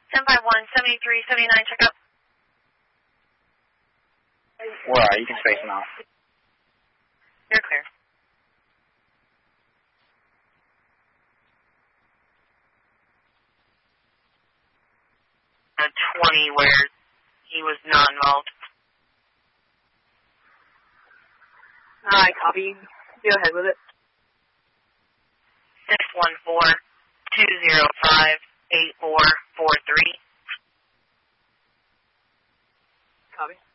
1051, 73, 79, check up. Where are you? You can space them out. You're clear. 20 where he was not involved. Alright, copy. Go ahead with it. 614-205-8443. Copy.